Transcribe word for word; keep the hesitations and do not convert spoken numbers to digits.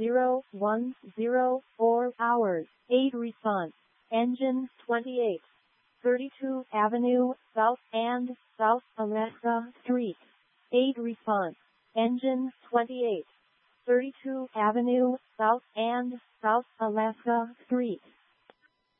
zero one zero four hours. eight response. Engine twenty-eight. thirty-two Avenue, South and South Alaska Street. eight response. Engine twenty-eight. thirty-two Avenue, South and South Alaska Street.